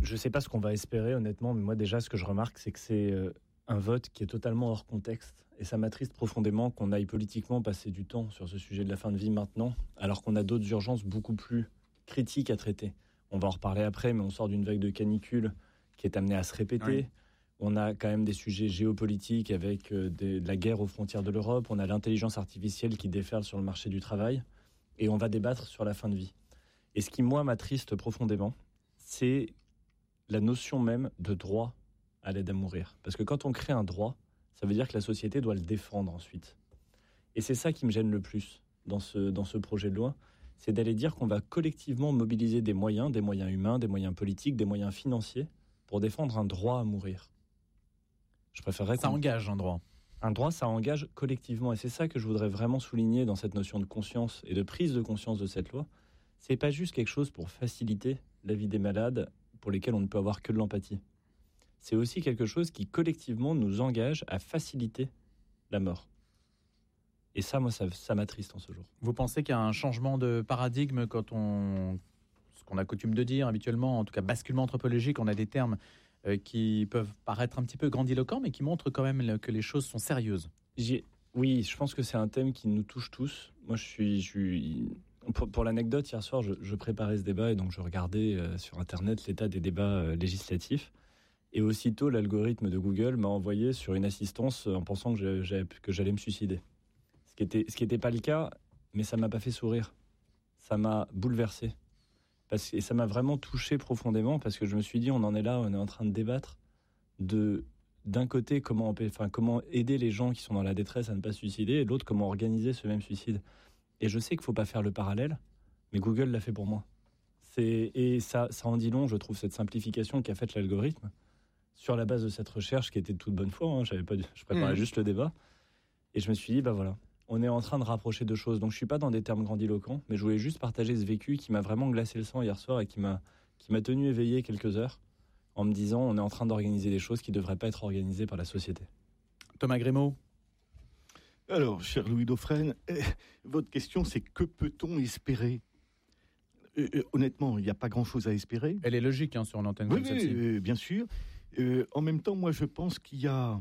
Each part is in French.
Je ne sais pas ce qu'on va espérer, honnêtement, mais moi déjà, ce que je remarque, c'est que c'est un vote qui est totalement hors contexte. Et ça m'attriste profondément qu'on aille politiquement passer du temps sur ce sujet de la fin de vie maintenant, alors qu'on a d'autres urgences beaucoup plus critiques à traiter. On va en reparler après, mais on sort d'une vague de canicule qui est amenée à se répéter. Oui. On a quand même des sujets géopolitiques avec de la guerre aux frontières de l'Europe. On a l'intelligence artificielle qui déferle sur le marché du travail. Et on va débattre sur la fin de vie. Et ce qui, moi, m'attriste profondément, c'est la notion même de droit à l'aide à mourir. Parce que quand on crée un droit, ça veut dire que la société doit le défendre ensuite. Et c'est ça qui me gêne le plus dans ce projet de loi, c'est d'aller dire qu'on va collectivement mobiliser des moyens humains, des moyens politiques, des moyens financiers, pour défendre un droit à mourir. Je préférerais ça engage un droit. Un droit, ça engage collectivement. Et c'est ça que je voudrais vraiment souligner dans cette notion de conscience et de prise de conscience de cette loi. C'est pas juste quelque chose pour faciliter la vie des malades pour lesquels on ne peut avoir que de l'empathie. C'est aussi quelque chose qui collectivement nous engage à faciliter la mort. Et ça, moi, ça m'attriste en ce jour. Vous pensez qu'il y a un changement de paradigme quand ce qu'on a coutume de dire habituellement, en tout cas basculement anthropologique, on a des termes qui peuvent paraître un petit peu grandiloquents, mais qui montrent quand même que les choses sont sérieuses. Oui, je pense que c'est un thème qui nous touche tous. Moi, pour l'anecdote, hier soir, je préparais ce débat et donc je regardais sur Internet l'état des débats législatifs. Et aussitôt, l'algorithme de Google m'a envoyé sur une assistance en pensant que j'allais me suicider. Ce qui était pas le cas, mais ça m'a pas fait sourire. Ça m'a bouleversé. Et ça m'a vraiment touché profondément parce que je me suis dit, on en est là, on est en train de débattre d'un côté comment aider les gens qui sont dans la détresse à ne pas se suicider et de l'autre comment organiser ce même suicide. Et je sais qu'il ne faut pas faire le parallèle, mais Google l'a fait pour moi. Et ça en dit long, je trouve, cette simplification qu'a faite l'algorithme sur la base de cette recherche qui était de toute bonne foi. Je préparais juste le débat. Et je me suis dit, voilà, on est en train de rapprocher deux choses. Donc je ne suis pas dans des termes grandiloquents, mais je voulais juste partager ce vécu qui m'a vraiment glacé le sang hier soir et qui m'a tenu éveillé quelques heures en me disant, on est en train d'organiser des choses qui ne devraient pas être organisées par la société. Thomas Grémaud. Alors, cher Louis Dauphren, votre question, c'est que peut-on espérer ? Honnêtement, il n'y a pas grand-chose à espérer. Elle est logique sur une antenne comme celle-ci. Oui, bien sûr. En même temps, moi, je pense qu'il y a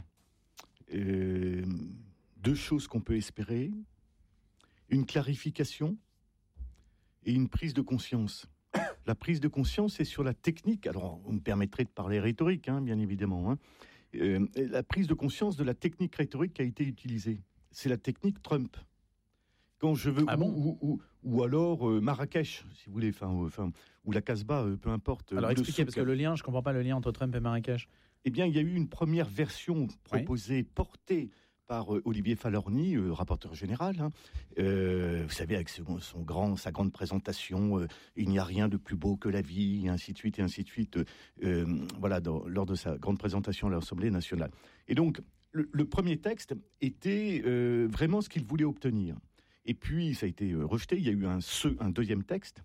deux choses qu'on peut espérer. Une clarification et une prise de conscience. La prise de conscience, c'est sur la technique. Alors, vous me permettrez de parler rhétorique, bien évidemment. La prise de conscience de la technique rhétorique qui a été utilisée. C'est la technique Trump. Quand je veux, ou alors Marrakech, si vous voulez, ou la Casbah, peu importe. Alors expliquez, parce que je ne comprends pas le lien entre Trump et Marrakech. Eh bien, il y a eu une première version proposée, portée par Olivier Falorni, rapporteur général. Vous savez, avec sa grande présentation, il n'y a rien de plus beau que la vie, et ainsi de suite, et ainsi de suite. Lors de sa grande présentation à l'Assemblée nationale. Et donc, le premier texte était vraiment ce qu'il voulait obtenir. Et puis, ça a été rejeté. Il y a eu un deuxième texte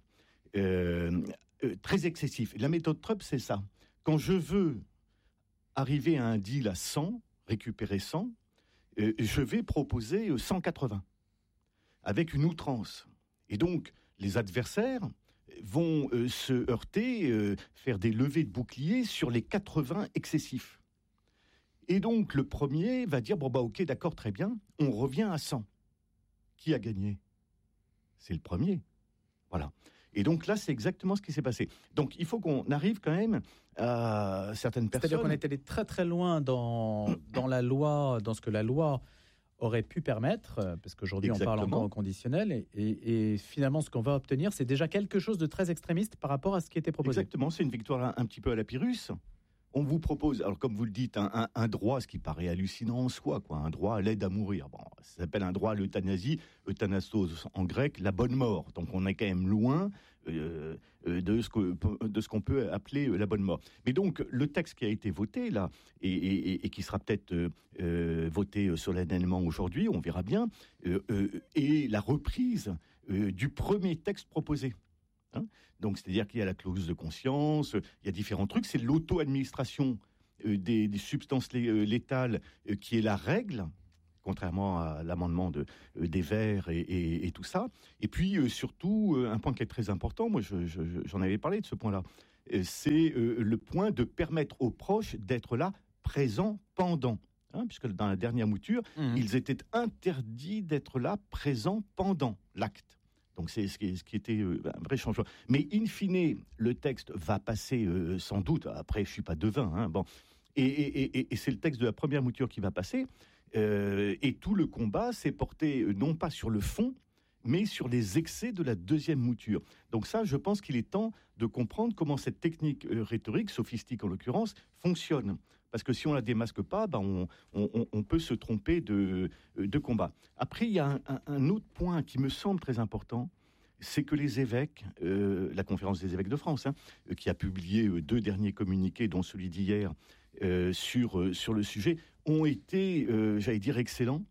très excessif. La méthode Trump, c'est ça. Quand je veux arriver à un deal à 100, récupérer 100, je vais proposer 180, avec une outrance. Et donc, les adversaires vont se heurter, faire des levées de boucliers sur les 80 excessifs. Et donc, le premier va dire, ok, d'accord, très bien, on revient à 100. Qui a gagné ? C'est le premier. Voilà. Et donc là, c'est exactement ce qui s'est passé. Donc, il faut qu'on arrive quand même à certaines personnes... C'est-à-dire qu'on est allé très très loin dans la loi, dans ce que la loi aurait pu permettre, parce qu'aujourd'hui on parle encore au conditionnel, et finalement ce qu'on va obtenir, c'est déjà quelque chose de très extrémiste par rapport à ce qui était proposé. Exactement, c'est une victoire un petit peu à la Pyrrhus. On vous propose, alors comme vous le dites, un droit, ce qui paraît hallucinant en soi, un droit à l'aide à mourir. Ça s'appelle un droit à l'euthanasie, euthanastos en grec, la bonne mort. Donc on est quand même loin de ce qu'on peut appeler la bonne mort. Mais donc le texte qui a été voté là et qui sera peut-être voté solennellement aujourd'hui, on verra bien, est la reprise du premier texte proposé. Donc, c'est-à-dire qu'il y a la clause de conscience, il y a différents trucs. C'est l'auto-administration des substances létales qui est la règle, contrairement à l'amendement des Verts et tout ça. Et puis, surtout, un point qui est très important, moi j'en avais parlé de ce point-là, c'est le point de permettre aux proches d'être là, présents pendant. Puisque dans la dernière mouture, ils étaient interdits d'être là, présents pendant l'acte. Donc c'est ce qui était un vrai changement. Mais in fine, le texte va passer sans doute, après je ne suis pas devin, bon, et c'est le texte de la première mouture qui va passer, et tout le combat s'est porté non pas sur le fond, mais sur les excès de la deuxième mouture. Donc ça, je pense qu'il est temps de comprendre comment cette technique rhétorique, sophistique en l'occurrence, fonctionne. Parce que si on ne la démasque pas, on peut se tromper de combat. Après, il y a un autre point qui me semble très important, c'est que les évêques, la conférence des évêques de France, qui a publié 2 derniers communiqués, dont celui d'hier, sur le sujet, ont été, j'allais dire, excellents.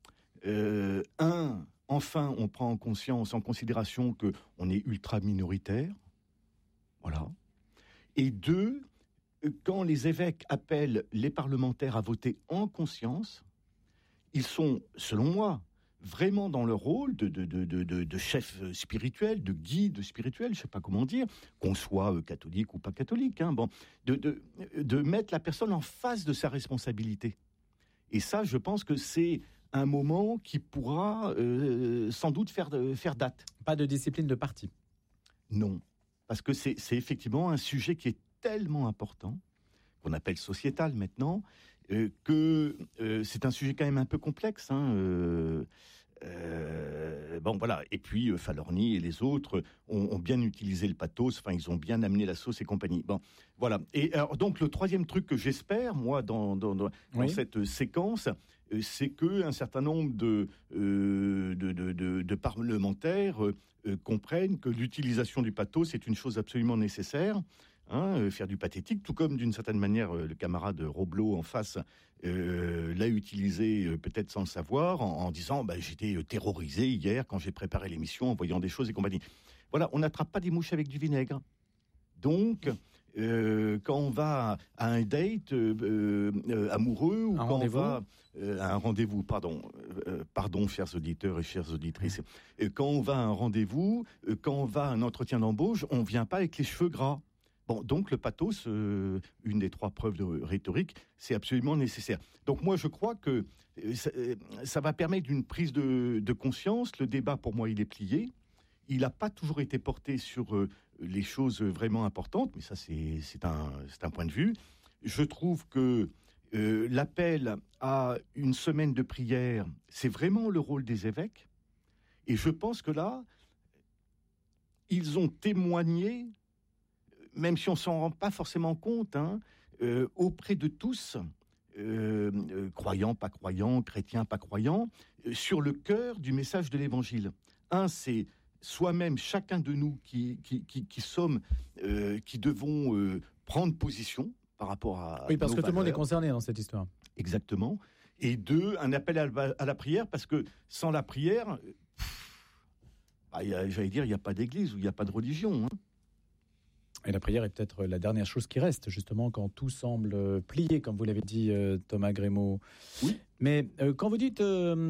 Enfin, on prend en considération qu'on est ultra minoritaire. Voilà. Et 2, quand les évêques appellent les parlementaires à voter en conscience, ils sont, selon moi, vraiment dans leur rôle de chef spirituel, de guide spirituel, je ne sais pas comment dire, qu'on soit catholique ou pas catholique, de mettre la personne en face de sa responsabilité. Et ça, je pense que c'est un moment qui pourra sans doute faire date. Pas de discipline de parti. Non, parce que c'est effectivement un sujet qui est tellement important, qu'on appelle sociétal maintenant, que c'est un sujet quand même un peu complexe. Bon, voilà. Et puis, Falorni et les autres ont bien utilisé le pathos, enfin, ils ont bien amené la sauce et compagnie. Bon, voilà. Et alors, donc, le troisième truc que j'espère, moi, dans cette séquence, c'est qu'un certain nombre de parlementaires comprennent que l'utilisation du pathos est une chose absolument nécessaire. Faire du pathétique, tout comme d'une certaine manière le camarade Roblot en face l'a utilisé peut-être sans le savoir, en disant j'étais terrorisé hier quand j'ai préparé l'émission en voyant des choses et compagnie. Voilà, on n'attrape pas des mouches avec du vinaigre. Donc, quand on va à un date amoureux ou quand on va à un rendez-vous, pardon, chers auditeurs et chères auditrices, quand on va à un rendez-vous, quand on va à un entretien d'embauche, on ne vient pas avec les cheveux gras. Bon, donc le pathos, une des 3 preuves de rhétorique, c'est absolument nécessaire. Donc moi, je crois que ça va permettre une prise de conscience. Le débat, pour moi, il est plié. Il n'a pas toujours été porté sur les choses vraiment importantes, mais ça, c'est un point de vue. Je trouve que l'appel à une semaine de prière, c'est vraiment le rôle des évêques. Et je pense que là, ils ont témoigné, même si on ne s'en rend pas forcément compte, auprès de tous, croyants, pas croyants, chrétiens, pas croyants, sur le cœur du message de l'Évangile. C'est soi-même, chacun de nous qui devons prendre position par rapport à oui, parce nos que tout le monde est valeurs. concerné dans cette histoire. Exactement. Et 2, un appel à la prière, parce que sans la prière, j'allais dire, il n'y a pas d'église ou il n'y a pas de religion. Et la prière est peut-être la dernière chose qui reste, justement, quand tout semble plié, comme vous l'avez dit, Thomas Grémaud. Oui. Mais quand vous dites,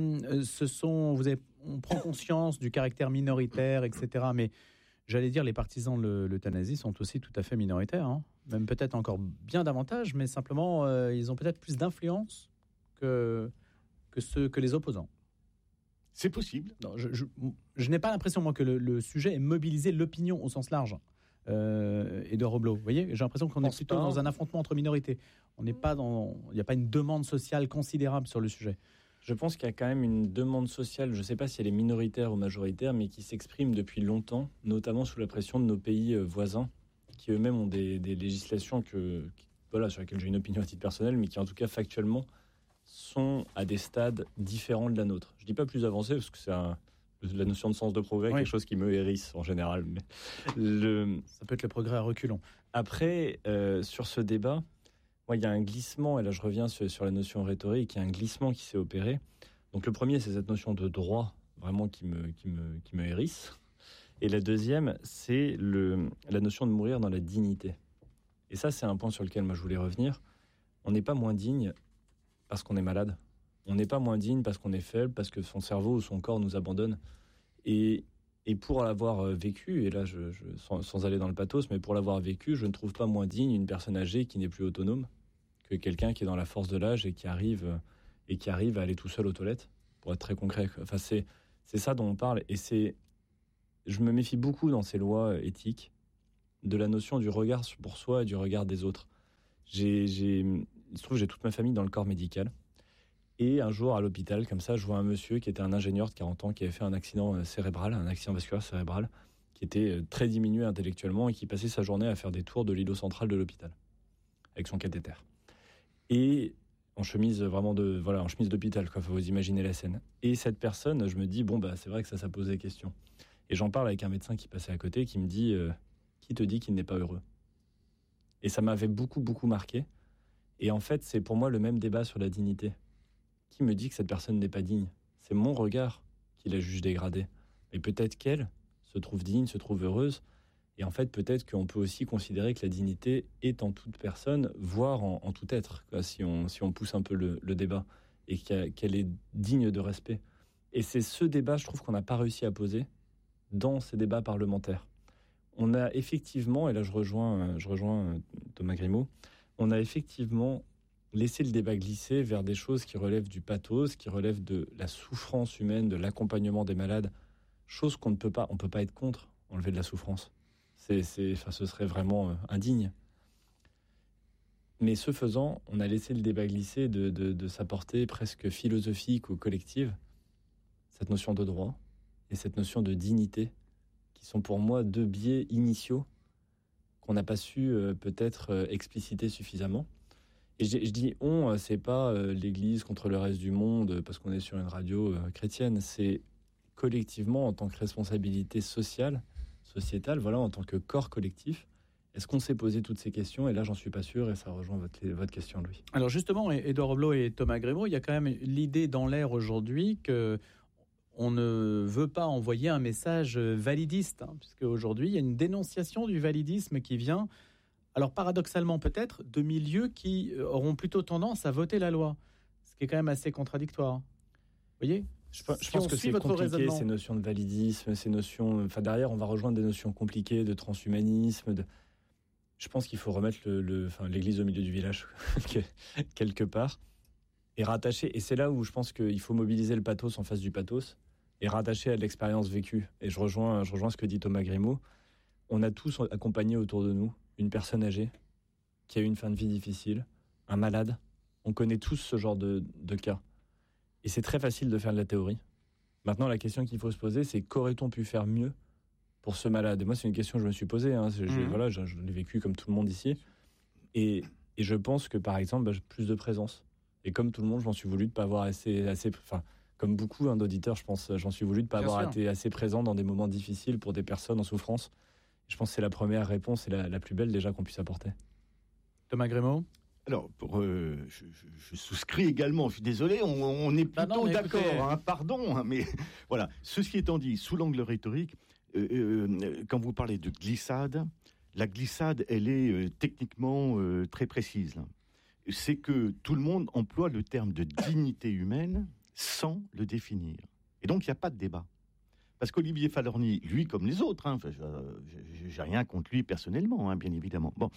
on prend conscience du caractère minoritaire, etc. Mais j'allais dire, les partisans de l'euthanasie sont aussi tout à fait minoritaires, même peut-être encore bien davantage, mais simplement, ils ont peut-être plus d'influence que les opposants. C'est possible. Non, je n'ai pas l'impression, moi, que le sujet ait mobilisé l'opinion au sens large. Et de Roblot. Vous voyez, j'ai l'impression qu'on est plutôt dans un affrontement entre minorités. Il n'y a pas une demande sociale considérable sur le sujet. Je pense qu'il y a quand même une demande sociale, je ne sais pas si elle est minoritaire ou majoritaire, mais qui s'exprime depuis longtemps, notamment sous la pression de nos pays voisins, qui eux-mêmes ont des législations sur lesquelles j'ai une opinion à titre personnel, mais qui en tout cas factuellement sont à des stades différents de la nôtre. Je ne dis pas plus avancé, parce que c'est la notion de sens de progrès, quelque chose qui me hérisse en général. Mais ça peut être le progrès à reculons. Après, sur ce débat, il y a un glissement, et là je reviens sur la notion rhétorique, il y a un glissement qui s'est opéré. Donc le premier, c'est cette notion de droit, vraiment qui me hérisse. Et la deuxième, c'est la notion de mourir dans la dignité. Et ça, c'est un point sur lequel moi je voulais revenir. On n'est pas moins digne parce qu'on est malade. On n'est pas moins digne parce qu'on est faible, parce que son cerveau ou son corps nous abandonne. Et Et pour l'avoir vécu, et là, sans aller dans le pathos, mais pour l'avoir vécu, je ne trouve pas moins digne une personne âgée qui n'est plus autonome que quelqu'un qui est dans la force de l'âge et qui arrive à aller tout seul aux toilettes, pour être très concret. Enfin, c'est ça dont on parle. Et je me méfie beaucoup dans ces lois éthiques de la notion du regard pour soi et du regard des autres. Il se trouve que j'ai toute ma famille dans le corps médical. Et un jour, à l'hôpital, comme ça, je vois un monsieur qui était un ingénieur de 40 ans qui avait fait un accident cérébral, un accident vasculaire cérébral, qui était très diminué intellectuellement et qui passait sa journée à faire des tours de l'îlot central de l'hôpital avec son cathéter. Et en chemise en chemise d'hôpital, quoi. Faut vous imaginer la scène. Et cette personne, je me dis c'est vrai que ça pose des questions. Et j'en parle avec un médecin qui passait à côté, qui me dit qui te dit qu'il n'est pas heureux. Et ça m'avait beaucoup marqué. Et en fait, c'est pour moi le même débat sur la dignité. Qui me dit que cette personne n'est pas digne ? C'est mon regard qui la juge dégradée. Mais peut-être qu'elle se trouve digne, se trouve heureuse. Et en fait, peut-être qu'on peut aussi considérer que la dignité est en toute personne, voire en tout être, quoi, si on pousse un peu le débat, et qu'elle est digne de respect. Et c'est ce débat, je trouve, qu'on n'a pas réussi à poser dans ces débats parlementaires. On a effectivement, et là je rejoins Thomas Grimaud, on a effectivement laissé le débat glisser vers des choses qui relèvent du pathos, qui relèvent de la souffrance humaine, de l'accompagnement des malades, chose qu'on ne peut pas, on peut pas être contre, enlever de la souffrance. Ce serait vraiment indigne. Mais ce faisant, on a laissé le débat glisser de sa portée presque philosophique ou collective, cette notion de droit et cette notion de dignité, qui sont pour moi deux biais initiaux qu'on n'a pas su peut-être expliciter suffisamment. Et je dis on, c'est pas l'Église contre le reste du monde parce qu'on est sur une radio chrétienne, c'est collectivement en tant que responsabilité sociétale, en tant que corps collectif. Est-ce qu'on s'est posé toutes ces questions ? Et là, j'en suis pas sûr, et ça rejoint votre question, Louis. Alors justement, Édouard Roblot et Thomas Grimaud, il y a quand même l'idée dans l'air aujourd'hui que on ne veut pas envoyer un message validiste, puisque aujourd'hui, il y a une dénonciation du validisme qui vient, alors paradoxalement peut-être, de milieux qui auront plutôt tendance à voter la loi, ce qui est quand même assez contradictoire. Vous voyez ? Je pense que c'est compliqué, ces notions de validisme, ces notions... Enfin, derrière, on va rejoindre des notions compliquées de transhumanisme. Je pense qu'il faut remettre l'église au milieu du village, quelque part, et rattacher... Et c'est là où je pense qu'il faut mobiliser le pathos en face du pathos, et rattacher à l'expérience vécue. Et je rejoins ce que dit Thomas Grimaud. On a tous accompagné autour de nous une personne âgée qui a eu une fin de vie difficile, un malade. On connaît tous ce genre de cas. Et c'est très facile de faire de la théorie. Maintenant, la question qu'il faut se poser, c'est qu'aurait-on pu faire mieux pour ce malade ? Et moi, c'est une question que je me suis posée. Je l'ai vécu comme tout le monde ici. Et je pense que, par exemple, plus de présence. Et comme tout le monde, je m'en suis voulu de ne pas avoir assez comme beaucoup d'auditeurs, je pense, j'en suis voulu de ne pas avoir été assez présent dans des moments difficiles pour des personnes en souffrance. Je pense que c'est la première réponse et la plus belle déjà qu'on puisse apporter. Thomas Grimaud ? Alors, je souscris également. Je suis désolé, on est plutôt d'accord. Pardon, mais voilà. Ceci étant dit, sous l'angle rhétorique, quand vous parlez de glissade, la glissade, elle est techniquement très précise. Là. C'est que tout le monde emploie le terme de dignité humaine sans le définir. Et donc, il n'y a pas de débat. Parce qu'Olivier Falorni, lui comme les autres, j'ai rien contre lui personnellement, bien évidemment. Bon,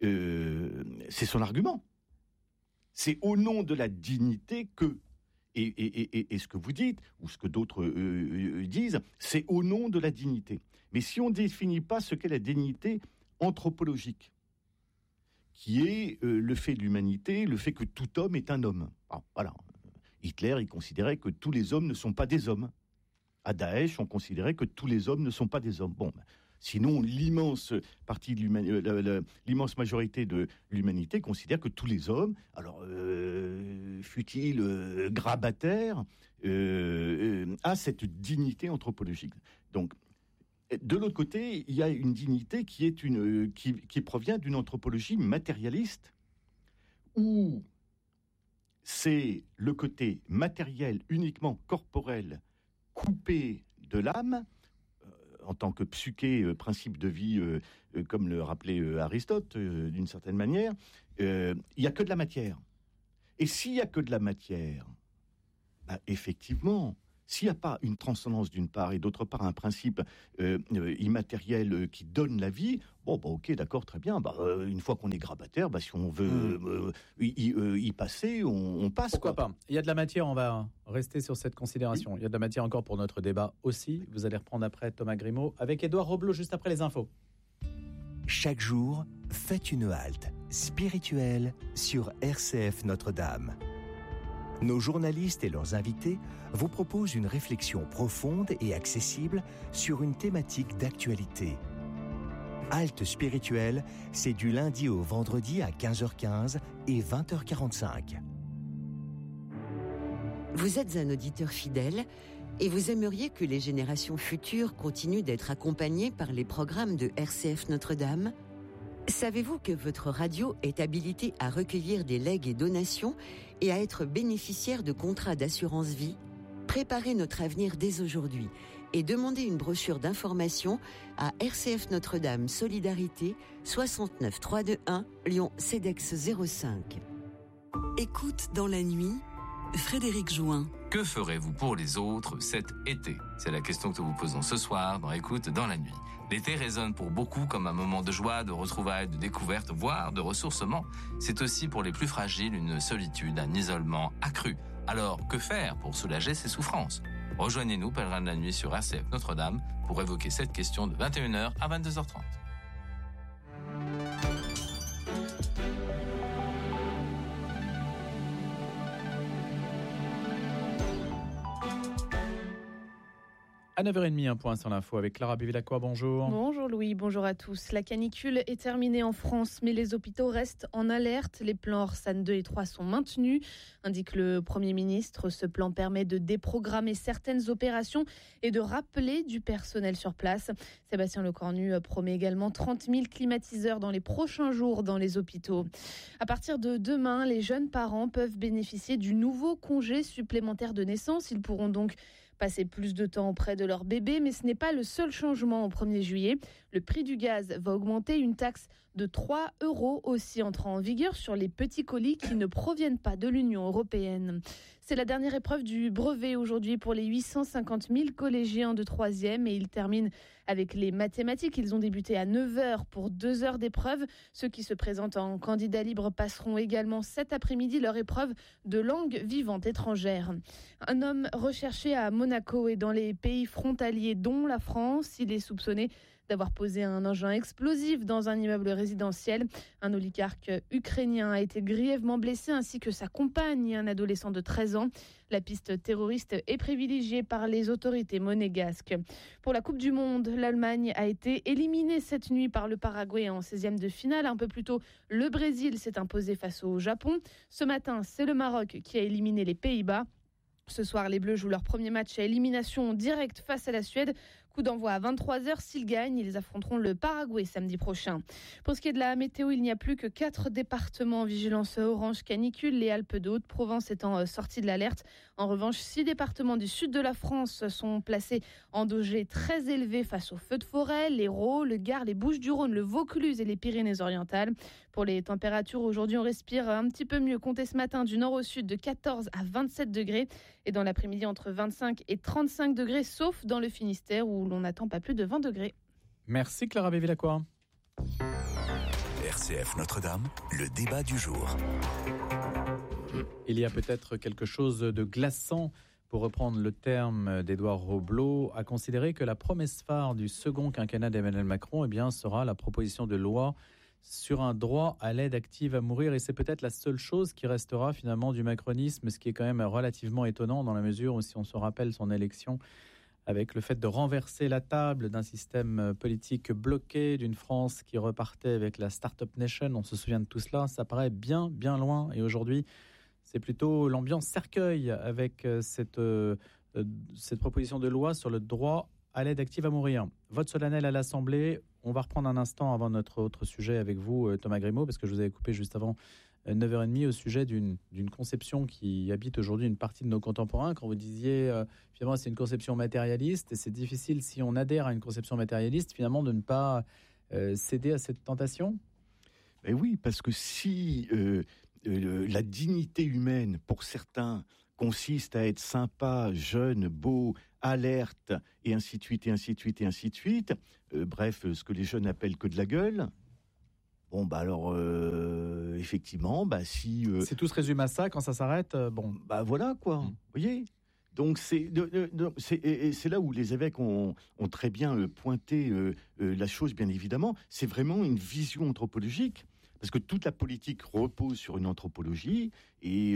c'est son argument. C'est au nom de la dignité que, et ce que vous dites, ou ce que d'autres disent, c'est au nom de la dignité. Mais si on ne définit pas ce qu'est la dignité anthropologique, qui est le fait de l'humanité, le fait que tout homme est un homme. Alors, voilà. Hitler, il considérait que tous les hommes ne sont pas des hommes. À Daesh, on considérait que tous les hommes ne sont pas des hommes. Bon, sinon, l'immense majorité de l'humanité considère que tous les hommes, alors fut-il grabataire, a cette dignité anthropologique. Donc, de l'autre côté, il y a une dignité qui provient d'une anthropologie matérialiste, où c'est le côté matériel, uniquement corporel, coupé de l'âme, en tant que psyché, principe de vie, comme le rappelait Aristote, d'une certaine manière, il n'y a que de la matière. Et s'il n'y a que de la matière, effectivement, S'il n'y a pas une transcendance d'une part et d'autre part un principe immatériel qui donne la vie, ok, d'accord, très bien. Une fois qu'on est grabataire, si on veut y passer, on passe. Pourquoi pas ? Il y a de la matière, on va rester sur cette considération. Oui. Il y a de la matière encore pour notre débat aussi. Vous allez reprendre après Thomas Grimaud avec Édouard Roblot juste après les infos. Chaque jour, faites une halte spirituelle sur RCF Notre-Dame. Nos journalistes et leurs invités vous proposent une réflexion profonde et accessible sur une thématique d'actualité. Halte spirituelle, c'est du lundi au vendredi à 15h15 et 20h45. Vous êtes un auditeur fidèle et vous aimeriez que les générations futures continuent d'être accompagnées par les programmes de RCF Notre-Dame ? Savez-vous que votre radio est habilitée à recueillir des legs et donations et à être bénéficiaire de contrats d'assurance vie ? Préparez notre avenir dès aujourd'hui et demandez une brochure d'information à RCF Notre-Dame Solidarité 69 321 Lyon CEDEX 05. Écoute dans la nuit, Frédéric Join. Que ferez-vous pour les autres cet été ? C'est la question que nous vous posons ce soir dans Écoute dans la nuit. L'été résonne pour beaucoup comme un moment de joie, de retrouvailles, de découverte, voire de ressourcement. C'est aussi pour les plus fragiles une solitude, un isolement accru. Alors, que faire pour soulager ces souffrances ? Rejoignez-nous, Pèlerins de la nuit, sur RCF Notre-Dame pour évoquer cette question de 21h à 22h30. À 9h30, un point sur l'info avec Clara Bevilacqua, bonjour. Bonjour Louis, bonjour à tous. La canicule est terminée en France, mais les hôpitaux restent en alerte. Les plans Orsan 2 et 3 sont maintenus, indique le Premier ministre. Ce plan permet de déprogrammer certaines opérations et de rappeler du personnel sur place. Sébastien Lecornu promet également 30 000 climatiseurs dans les prochains jours dans les hôpitaux. À partir de demain, les jeunes parents peuvent bénéficier du nouveau congé supplémentaire de naissance. Ils pourront donc passer plus de temps auprès de leur bébé, mais ce n'est pas le seul changement au 1er juillet. Le prix du gaz va augmenter, une taxe de 3 € aussi entrant en vigueur sur les petits colis qui ne proviennent pas de l'Union européenne. C'est la dernière épreuve du brevet aujourd'hui pour les 850 000 collégiens de 3e et ils terminent avec les mathématiques. Ils ont débuté à 9h pour 2 heures d'épreuve. Ceux qui se présentent en candidat libre passeront également cet après-midi leur épreuve de langue vivante étrangère. Un homme recherché à Monaco et dans les pays frontaliers dont la France, il est soupçonné d'avoir posé un engin explosif dans un immeuble résidentiel. Un oligarque ukrainien a été grièvement blessé ainsi que sa compagne et un adolescent de 13 ans. La piste terroriste est privilégiée par les autorités monégasques. Pour la Coupe du Monde, l'Allemagne a été éliminée cette nuit par le Paraguay en 16e de finale. Un peu plus tôt, le Brésil s'est imposé face au Japon. Ce matin, c'est le Maroc qui a éliminé les Pays-Bas. Ce soir, les Bleus jouent leur premier match à élimination directe face à la Suède. Coup d'envoi à 23h. S'ils gagnent, ils affronteront le Paraguay samedi prochain. Pour ce qui est de la météo, il n'y a plus que 4 départements en vigilance orange canicule, les Alpes de Haute-Provence étant sortis de l'alerte. En revanche, 6 départements du sud de la France sont placés en danger très élevé face aux feux de forêt, l'Hérault, le Gard, les Bouches-du-Rhône, le Vaucluse et les Pyrénées-Orientales. Pour les températures, aujourd'hui, on respire un petit peu mieux. Comptez ce matin du nord au sud de 14 à 27 degrés et dans l'après-midi entre 25 et 35 degrés, sauf dans le Finistère où l'on n'attend pas plus de 20 degrés. Merci Clara Bevilacqua. RCF Notre-Dame, le débat du jour. Il y a peut-être quelque chose de glaçant, pour reprendre le terme d'Édouard Roblot, à considérer que la promesse phare du second quinquennat d'Emmanuel Macron sera la proposition de loi sur un droit à l'aide active à mourir. Et c'est peut-être la seule chose qui restera finalement du macronisme, ce qui est quand même relativement étonnant dans la mesure où, si on se rappelle son élection, avec le fait de renverser la table d'un système politique bloqué, d'une France qui repartait avec la Startup Nation, on se souvient de tout cela, ça paraît bien, bien loin. Et aujourd'hui, c'est plutôt l'ambiance cercueil avec cette proposition de loi sur le droit à l'aide active à mourir. Vote solennel à l'Assemblée. On va reprendre un instant avant notre autre sujet avec vous, Thomas Grimaud, parce que je vous avais coupé juste avant 9h30 au sujet d'une conception qui habite aujourd'hui une partie de nos contemporains. Quand vous disiez, finalement, c'est une conception matérialiste, et c'est difficile, si on adhère à une conception matérialiste, finalement, de ne pas céder à cette tentation. Oui, parce que si la dignité humaine, pour certains, consiste à être sympa, jeune, beau, alerte, et ainsi de suite, et ainsi de suite, et ainsi de suite. Bref, ce que les jeunes appellent que de la gueule. Bon, bah alors, effectivement, bah si... Si tout se résume à ça, quand ça s'arrête, bon... Bah voilà, quoi, vous voyez. Donc, c'est là où les évêques ont très bien pointé la chose, bien évidemment. C'est vraiment une vision anthropologique, parce que toute la politique repose sur une anthropologie, et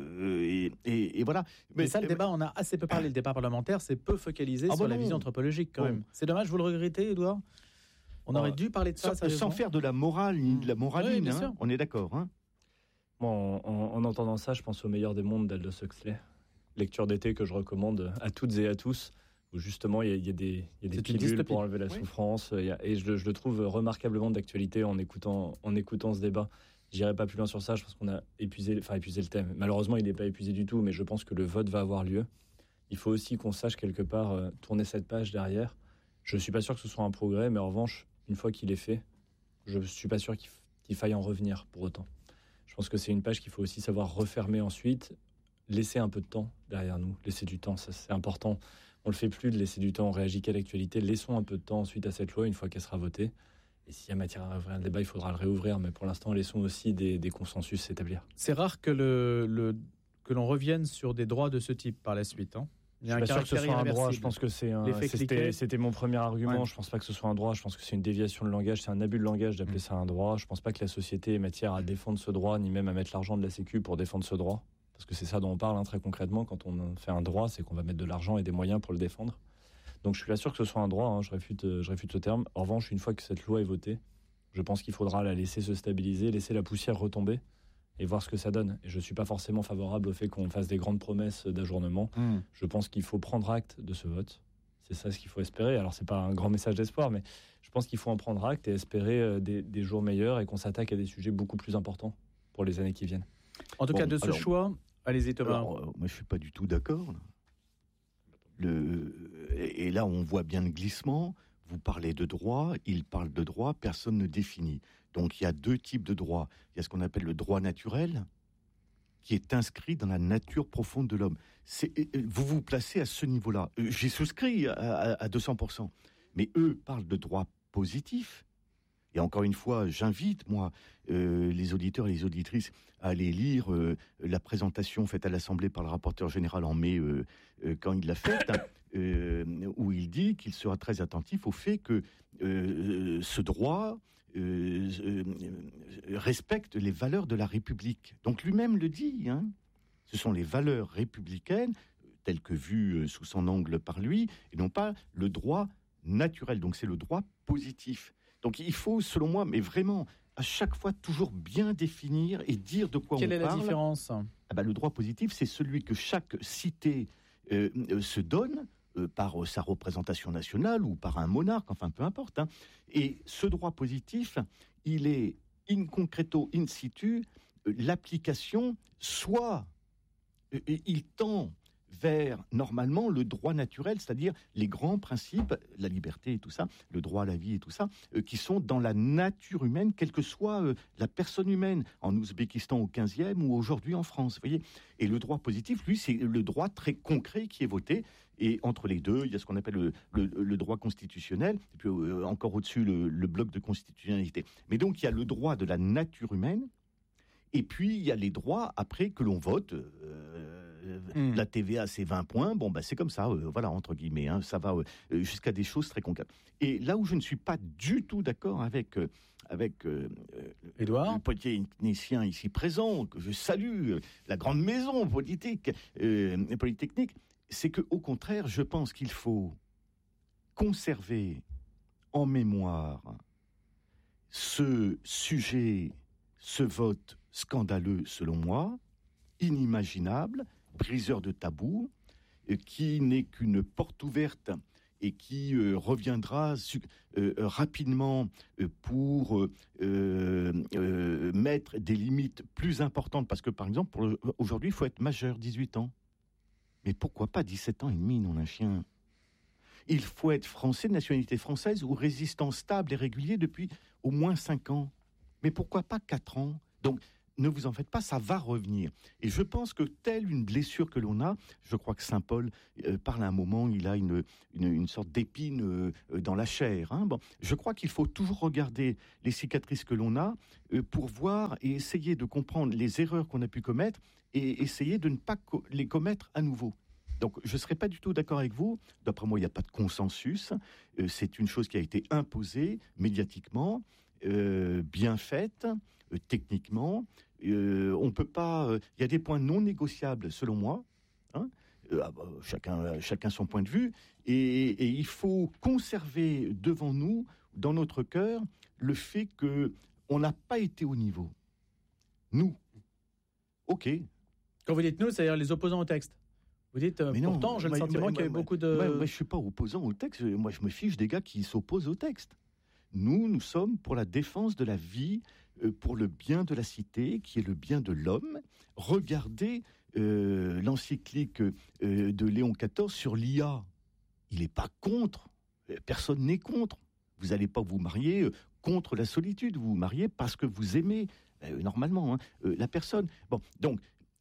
voilà. Mais ça, le débat, on a assez peu parlé. Le débat parlementaire, c'est peu focalisé sur la vision anthropologique, quand même. C'est dommage, vous le regrettez, Édouard ? On aurait dû parler de ça, sans faire de la morale, ni de la moraline, oui, on est d'accord. Hein. Bon, en entendant ça, je pense au meilleur des mondes d'Aldous Huxley. Lecture d'été que je recommande à toutes et à tous, où justement il y a des pilules pour enlever la souffrance, et je le trouve remarquablement d'actualité en écoutant ce débat. J'irai pas plus loin sur ça, je pense qu'on a épuisé le thème. Malheureusement, il n'est pas épuisé du tout, mais je pense que le vote va avoir lieu. Il faut aussi qu'on sache quelque part tourner cette page derrière. Je ne suis pas sûr que ce soit un progrès, mais en revanche, une fois qu'il est fait, je ne suis pas sûr qu'il faille en revenir pour autant. Je pense que c'est une page qu'il faut aussi savoir refermer ensuite, laisser un peu de temps derrière nous, laisser du temps, ça c'est important. On ne le fait plus de laisser du temps, on réagit qu'à l'actualité. Laissons un peu de temps ensuite à cette loi, une fois qu'elle sera votée. Et s'il y a matière à réouvrir le débat, il faudra le réouvrir, mais pour l'instant, laissons aussi des consensus s'établir. C'est rare que l'on revienne sur des droits de ce type par la suite, hein. Je ne suis pas sûr que ce soit un droit, je pense que c'était mon premier argument, je ne pense pas que ce soit un droit, je pense que c'est une déviation de langage, c'est un abus de langage d'appeler ça un droit. Je ne pense pas que la société ait matière à défendre ce droit, ni même à mettre l'argent de la Sécu pour défendre ce droit, parce que c'est ça dont on parle très concrètement, quand on fait un droit, c'est qu'on va mettre de l'argent et des moyens pour le défendre. Donc je suis pas sûr que ce soit un droit, je réfute ce terme. En revanche, une fois que cette loi est votée, je pense qu'il faudra la laisser se stabiliser, laisser la poussière retomber, et voir ce que ça donne. Et je ne suis pas forcément favorable au fait qu'on fasse des grandes promesses d'ajournement. Je pense qu'il faut prendre acte de ce vote. C'est ça ce qu'il faut espérer. Alors, ce n'est pas un grand message d'espoir, mais je pense qu'il faut en prendre acte et espérer des jours meilleurs et qu'on s'attaque à des sujets beaucoup plus importants pour les années qui viennent. En tout cas, de ce choix... Allez-y, Thomas. Moi, je ne suis pas du tout d'accord. Et là, on voit bien le glissement. Vous parlez de droit, il parle de droit, personne ne définit. Donc il y a deux types de droits. Il y a ce qu'on appelle le droit naturel, qui est inscrit dans la nature profonde de l'homme. Vous vous placez à ce niveau-là. J'y souscris à 200%. Mais eux parlent de droit positif. Et encore une fois, j'invite, moi, les auditeurs et les auditrices à aller lire la présentation faite à l'Assemblée par le rapporteur général en mai, quand il l'a faite, où il dit qu'il sera très attentif au fait que ce droit respecte les valeurs de la République. Donc lui-même le dit, hein. Ce sont les valeurs républicaines, telles que vues sous son angle par lui, et non pas le droit naturel. Donc c'est le droit positif. Donc il faut, selon moi, mais vraiment, à chaque fois, toujours bien définir et dire de quoi on parle. Quelle est la différence ? Le droit positif, c'est celui que chaque cité se donne par sa représentation nationale ou par un monarque, enfin peu importe. Hein. Et ce droit positif, il est in concreto, in situ, l'application, soit il tend vers, normalement, le droit naturel, c'est-à-dire les grands principes, la liberté et tout ça, le droit à la vie et tout ça, qui sont dans la nature humaine, quelle que soit la personne humaine, en Ouzbékistan au 15e ou aujourd'hui en France, vous voyez. Et le droit positif, lui, c'est le droit très concret qui est voté, et entre les deux, il y a ce qu'on appelle le droit constitutionnel, et puis encore au-dessus, le bloc de constitutionnalité. Mais donc, il y a le droit de la nature humaine, et puis il y a les droits, après, que l'on vote. La TVA, c'est 20 points. Bon, c'est comme ça, voilà, entre guillemets. Hein, ça va jusqu'à des choses très concrètes. Et là où je ne suis pas du tout d'accord avec Édouard, le polytechnicien ici présent, que je salue, la grande maison polytechnique, c'est qu'au contraire, je pense qu'il faut conserver en mémoire ce sujet, ce vote scandaleux, selon moi, inimaginable, briseur de tabous, qui n'est qu'une porte ouverte et qui reviendra rapidement pour mettre des limites plus importantes. Parce que, par exemple, aujourd'hui, il faut être majeur, 18 ans. Mais pourquoi pas 17 ans et demi, non un chien ? Il faut être français, de nationalité française, ou résistant stable et régulier depuis au moins 5 ans. Mais pourquoi pas 4 ans ? Donc, ne vous en faites pas, ça va revenir. Et je pense que telle une blessure que l'on a, je crois que saint Paul parle à un moment, il a une sorte d'épine dans la chair. Hein. Bon, je crois qu'il faut toujours regarder les cicatrices que l'on a pour voir et essayer de comprendre les erreurs qu'on a pu commettre et essayer de ne pas les commettre à nouveau. Donc, je ne serais pas du tout d'accord avec vous. D'après moi, il n'y a pas de consensus. C'est une chose qui a été imposée médiatiquement, bien faite, techniquement. On peut pas. Il y a des points non négociables, selon moi. Hein, chacun son point de vue. Et il faut conserver devant nous, dans notre cœur, le fait qu'on n'a pas été au niveau. Nous. OK. Quand vous dites nous, c'est-à-dire les opposants au texte. Vous dites, pourtant, j'ai le sentiment qu'il y a eu beaucoup de... Moi, je ne suis pas opposant au texte. Moi, je me fiche des gars qui s'opposent au texte. Nous sommes pour la défense de la vie, pour le bien de la cité, qui est le bien de l'homme. Regardez l'encyclique de Léon XIV sur l'IA. Il n'est pas contre. Personne n'est contre. Vous n'allez pas vous marier contre la solitude. Vous vous mariez parce que vous aimez, normalement, la personne. Bon, donc...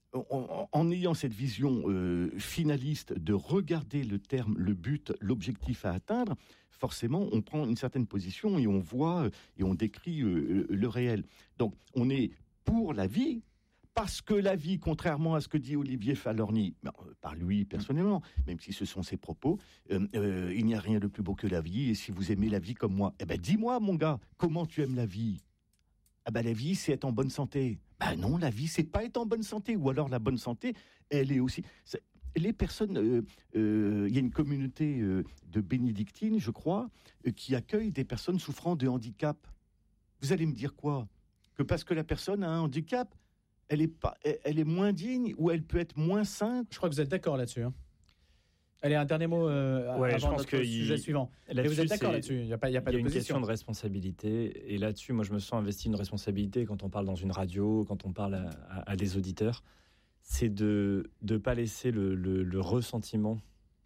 En ayant cette vision finaliste de regarder le terme, le but, l'objectif à atteindre, forcément, on prend une certaine position et on voit et on décrit le réel. Donc, on est pour la vie, parce que la vie, contrairement à ce que dit Olivier Falorni, par lui personnellement, même si ce sont ses propos, il n'y a rien de plus beau que la vie, et si vous aimez la vie comme moi, dis-moi, mon gars, comment tu aimes la vie ? La vie, c'est être en bonne santé. Non, la vie, c'est pas être en bonne santé. Ou alors la bonne santé, elle est aussi... Les personnes... Il y a une communauté de bénédictines, je crois, qui accueille des personnes souffrant de handicap. Vous allez me dire quoi ? Que parce que la personne a un handicap, elle est moins digne ou elle peut être moins sainte ? Je crois que vous êtes d'accord là-dessus. Hein. Allez, un dernier mot avant notre sujet suivant. Et vous êtes d'accord là-dessus ? Il y a pas de une question de responsabilité. Et là-dessus, moi, je me sens investi une responsabilité quand on parle dans une radio, quand on parle à des auditeurs. C'est de ne pas laisser le ressentiment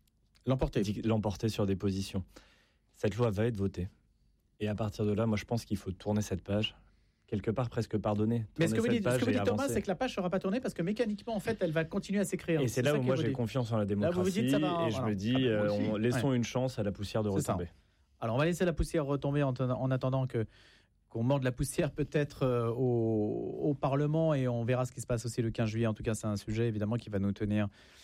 l'emporter sur des positions. Cette loi va être votée. Et à partir de là, moi, je pense qu'il faut tourner cette page. Quelque part presque pardonner. Mais ce que vous dites Thomas, c'est que la page ne sera pas tournée parce que mécaniquement, en fait, elle va continuer à s'écrire. Et c'est là où moi j'ai confiance en la démocratie. Je me dis, laissons une chance à la poussière de retomber. Alors, on va laisser la poussière retomber en attendant qu'on morde la poussière peut-être au Parlement et on verra ce qui se passe aussi le 15 juillet. En tout cas, c'est un sujet évidemment qui va nous tenir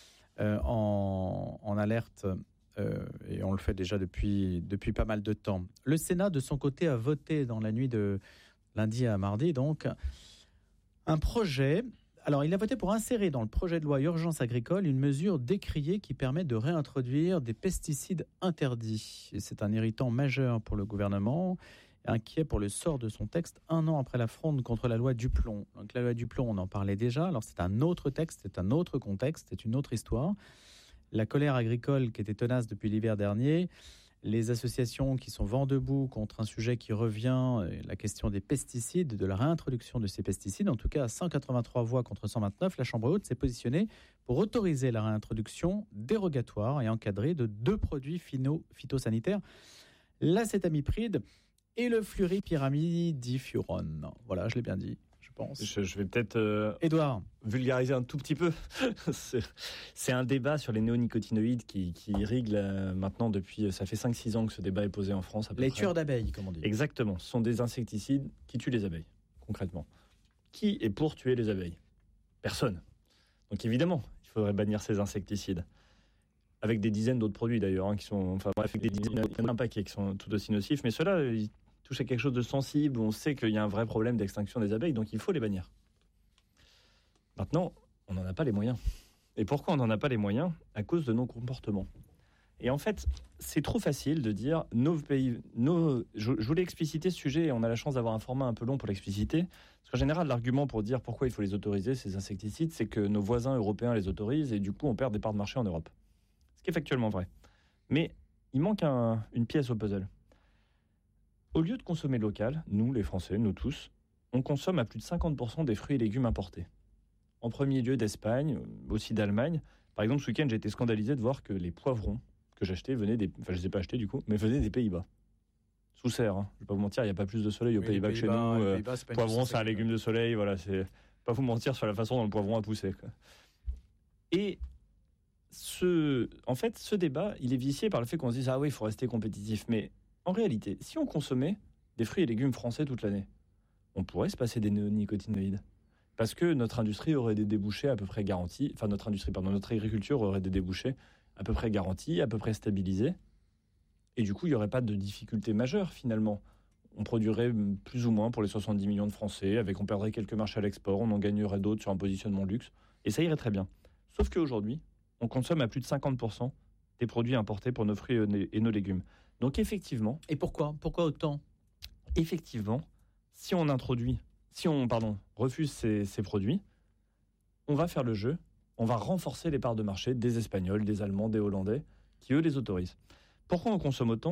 en alerte. Et on le fait déjà depuis pas mal de temps. Le Sénat, de son côté, a voté dans la nuit de lundi à mardi, donc, un projet. Alors, il a voté pour insérer dans le projet de loi urgence agricole une mesure décriée qui permet de réintroduire des pesticides interdits. Et c'est un irritant majeur pour le gouvernement, inquiet pour le sort de son texte un an après la fronde contre la loi Duplon. Donc, la loi Duplon, on en parlait déjà. Alors, c'est un autre texte, c'est un autre contexte, c'est une autre histoire. La colère agricole qui était tenace depuis l'hiver dernier, les associations qui sont vent debout contre un sujet qui revient, la question des pesticides, de la réintroduction de ces pesticides. En tout cas, à 183 voix contre 129, la Chambre haute s'est positionnée pour autoriser la réintroduction dérogatoire et encadrée de 2 produits phytosanitaires, l'acétamipride et le fluripyramidifurone. Voilà, je l'ai bien dit. Je vais peut-être Édouard, vulgariser un tout petit peu. C'est un débat sur les néonicotinoïdes qui irrigue maintenant depuis... Ça fait 5-6 ans que ce débat est posé en France. Les tueurs d'abeilles, comme on dit. Exactement. Ce sont des insecticides qui tuent les abeilles, concrètement. Qui est pour tuer les abeilles ? Personne. Donc évidemment, il faudrait bannir ces insecticides. Avec des dizaines d'autres produits d'ailleurs, qui sont... Enfin bref, il y en a un paquet qui sont tout aussi nocifs, mais ceux-là... touche à quelque chose de sensible, on sait qu'il y a un vrai problème d'extinction des abeilles, donc il faut les bannir. Maintenant, on n'en a pas les moyens. Et pourquoi on n'en a pas les moyens ? À cause de nos comportements. Et en fait, c'est trop facile de dire nos pays... Je voulais expliciter ce sujet, et on a la chance d'avoir un format un peu long pour l'expliciter. Parce qu'en général, l'argument pour dire pourquoi il faut les autoriser, ces insecticides, c'est que nos voisins européens les autorisent, et du coup, on perd des parts de marché en Europe. Ce qui est factuellement vrai. Mais il manque une pièce au puzzle. Au lieu de consommer local, nous, les Français, nous tous, on consomme à plus de 50% des fruits et légumes importés. En premier lieu d'Espagne, aussi d'Allemagne. Par exemple, ce week-end, j'ai été scandalisé de voir que les poivrons que j'achetais venaient des... Enfin, je ne les ai pas achetés du coup, mais venaient des Pays-Bas. Sous serre, hein. Je ne vais pas vous mentir, il n'y a pas plus de soleil aux Pays-Bas que chez nous. Poivron, c'est un légume de soleil, voilà, c'est... pas vous mentir sur la façon dont le poivron a poussé, quoi. Et ce débat, il est vicié par le fait qu'on se dise ah oui, il faut rester compétitif. Mais en réalité, si on consommait des fruits et légumes français toute l'année, on pourrait se passer des néonicotinoïdes. Parce que notre industrie aurait des débouchés à peu près garantis. Enfin, notre agriculture aurait des débouchés à peu près garantis, à peu près stabilisés. Et du coup, il n'y aurait pas de difficultés majeures, finalement. On produirait plus ou moins pour les 70 millions de Français, on perdrait quelques marchés à l'export, on en gagnerait d'autres sur un positionnement luxe, et ça irait très bien. Sauf qu'aujourd'hui, on consomme à plus de 50% des produits importés pour nos fruits et nos légumes. Donc effectivement... Et pourquoi autant ? Effectivement, si on refuse ces produits, on va faire le jeu, on va renforcer les parts de marché des Espagnols, des Allemands, des Hollandais, qui eux les autorisent. Pourquoi on consomme autant ?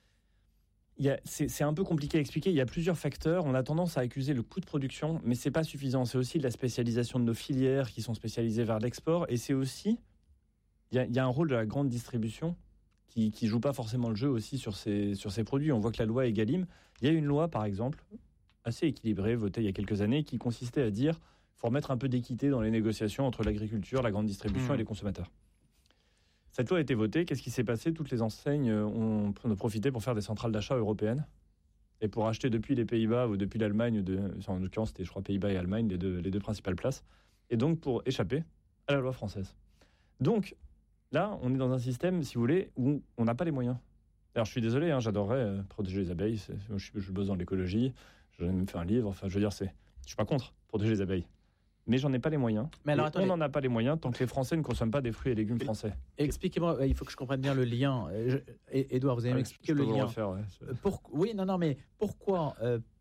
C'est un peu compliqué à expliquer. Il y a plusieurs facteurs. On a tendance à accuser le coût de production, mais c'est pas suffisant. C'est aussi de la spécialisation de nos filières qui sont spécialisées vers l'export. Et c'est aussi, il y a un rôle de la grande distribution qui joue pas forcément le jeu aussi sur ces produits. On voit que la loi Egalim, il y a une loi par exemple assez équilibrée votée il y a quelques années qui consistait à dire qu'il faut remettre un peu d'équité dans les négociations entre l'agriculture, la grande distribution et les consommateurs. Cette loi a été votée. Qu'est-ce qui s'est passé ? Toutes les enseignes ont profité pour faire des centrales d'achat européennes et pour acheter depuis les Pays-Bas ou depuis l'Allemagne, en l'occurrence c'était je crois Pays-Bas et Allemagne, les deux principales places, et donc pour échapper à la loi française. Donc là, on est dans un système, si vous voulez, où on n'a pas les moyens. Alors je suis désolé, j'adorerais protéger les abeilles, je bosse dans l'écologie, j'en ai même fait un livre, je suis pas contre protéger les abeilles. Mais j'en ai pas les moyens. Mais alors, on n'en a pas les moyens tant que les Français ne consomment pas des fruits et légumes français. Expliquez-moi, il faut que je comprenne bien le lien. Édouard, vous allez m'expliquer le lien. Mais pourquoi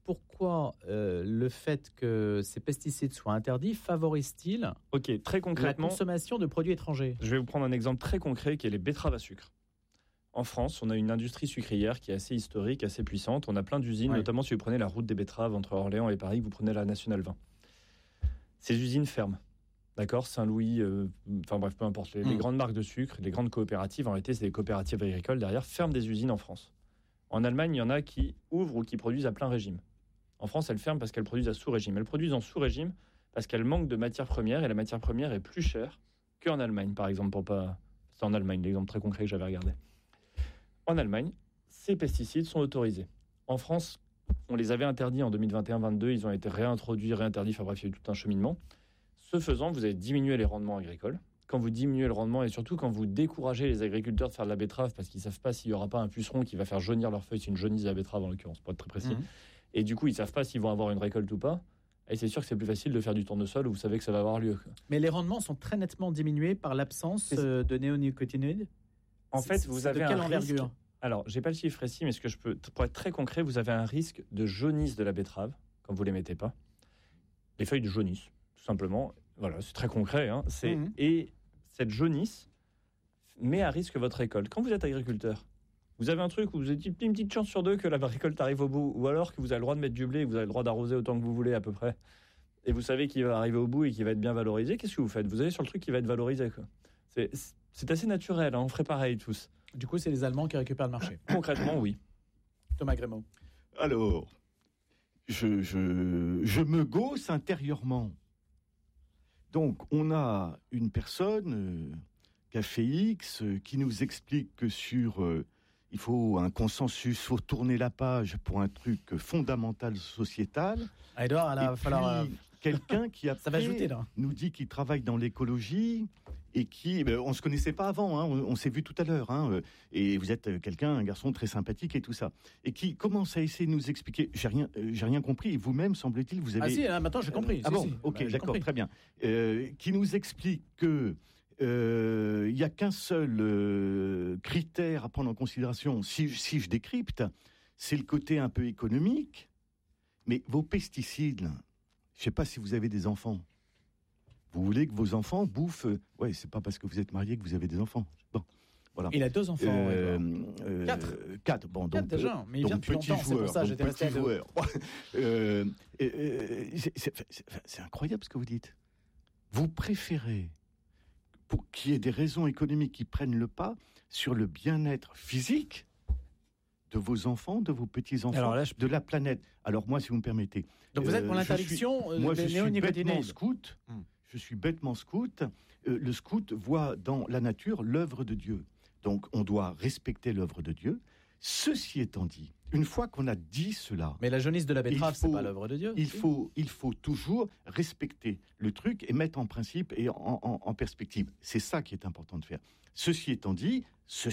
le fait que ces pesticides soient interdits favorise-t-il très concrètement, la consommation de produits étrangers ? Je vais vous prendre un exemple très concret qui est les betteraves à sucre. En France, on a une industrie sucrière qui est assez historique, assez puissante. On a plein d'usines, notamment si vous prenez la route des betteraves entre Orléans et Paris, vous prenez la Nationale 20. Ces usines ferment, d'accord ? Saint-Louis, peu importe. Les grandes marques de sucre, les grandes coopératives, en réalité, c'est des coopératives agricoles derrière, ferment des usines en France. En Allemagne, il y en a qui ouvrent ou qui produisent à plein régime. En France, elles ferment parce qu'elles produisent à sous-régime. Elles produisent en sous-régime parce qu'elles manquent de matières premières et la matière première est plus chère qu'en Allemagne, par exemple. C'est en Allemagne, l'exemple très concret que j'avais regardé. En Allemagne, ces pesticides sont autorisés. En France, on les avait interdits en 2021-22, ils ont été réintroduits, réinterdits, il y a eu tout un cheminement. Ce faisant, vous avez diminué les rendements agricoles. Quand vous diminuez le rendement et surtout quand vous découragez les agriculteurs de faire de la betterave parce qu'ils ne savent pas s'il n'y aura pas un puceron qui va faire jaunir leurs feuilles, c'est une jaunisse de la betterave en l'occurrence, pour être très précis. Et du coup, ils ne savent pas s'ils vont avoir une récolte ou pas. Et c'est sûr que c'est plus facile de faire du tournesol où vous savez que ça va avoir lieu. Mais les rendements sont très nettement diminués par l'absence de néonicotinoïdes. En fait, vous avez un risque... Alors, j'ai pas le chiffre précis, mais pour être très concret, vous avez un risque de jaunisse de la betterave quand vous les mettez pas. Les feuilles de jaunissent, tout simplement. Voilà, c'est très concret. Et cette jaunisse met à risque votre récolte. Quand vous êtes agriculteur, vous avez un truc où vous avez une petite chance sur deux que la récolte arrive au bout, ou alors que vous avez le droit de mettre du blé, et que vous avez le droit d'arroser autant que vous voulez à peu près, et vous savez qu'il va arriver au bout et qu'il va être bien valorisé. Qu'est-ce que vous faites ? Vous allez sur le truc qui va être valorisé, quoi. C'est assez naturel. On ferait pareil tous. Du coup, c'est les Allemands qui récupèrent le marché. Concrètement, oui. Thomas Grémaud. Alors, je me gausse intérieurement. Donc, on a une personne, Café X, qui nous explique que il faut un consensus, il faut tourner la page pour un truc fondamental sociétal. Edouard, il va falloir... Quelqu'un qui ça va ajouter, là. Nous dit qu'il travaille dans l'écologie et qui, on se connaissait pas avant, on s'est vu tout à l'heure, et vous êtes un garçon très sympathique et tout ça, et qui commence à essayer de nous expliquer. J'ai rien compris. Et vous-même, semble-t-il, vous avez. Ah si, maintenant j'ai compris. Ok, d'accord, très bien. Qui nous explique que il y a qu'un seul critère à prendre en considération. Si je décrypte, c'est le côté un peu économique. Mais vos pesticides. Je ne sais pas si vous avez des enfants. Vous voulez que vos enfants bouffent... Ouais, c'est pas parce que vous êtes marié que vous avez des enfants. Bon, voilà. Il a 2 enfants. 4. Bon, donc, 4 déjà, mais il vient depuis longtemps, c'est pour ça j'étais resté à 2. C'est incroyable ce que vous dites. Vous préférez, pour qu'il y ait des raisons économiques qui prennent le pas sur le bien-être physique de vos enfants, de vos petits-enfants, de la planète. Alors moi, si vous me permettez... Donc vous êtes pour l'interdiction des néonicotinoïdes. Je suis bêtement scout. Le scout voit dans la nature l'œuvre de Dieu. Donc on doit respecter l'œuvre de Dieu. Ceci étant dit, une fois qu'on a dit cela... Mais la jaunisse de la betterave, c'est pas l'œuvre de Dieu. Il faut toujours respecter le truc et mettre en principe et en perspective. C'est ça qui est important de faire. Ceci étant dit,